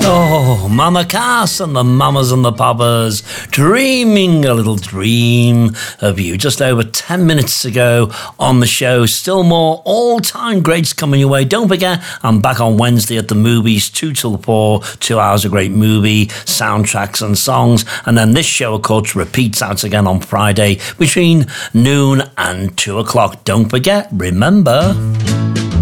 Oh, Mama Cass and the mamas and the papas, dreaming a little dream of you. Just over 10 minutes ago on the show. Still more all-time greats coming your way. Don't forget, I'm back on Wednesday at the movies, 2 till 4, 2 hours of great movie, soundtracks and songs. And then this show, of course, repeats out again on Friday between noon and 2 o'clock. Don't forget, remember...